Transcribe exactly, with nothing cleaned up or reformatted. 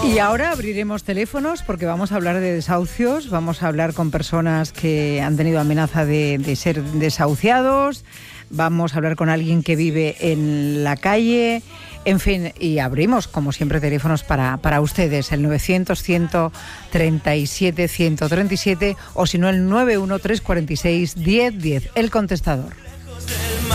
Y ahora abriremos teléfonos porque vamos a hablar de desahucios, vamos a hablar con personas que han tenido amenaza de, de ser desahuciados, vamos a hablar con alguien que vive en la calle, en fin, y abrimos como siempre teléfonos para, para ustedes, el novecientos, ciento treinta y siete, ciento treinta y siete o si no el nueve uno tres cuatro seis, diez diez, el contestador.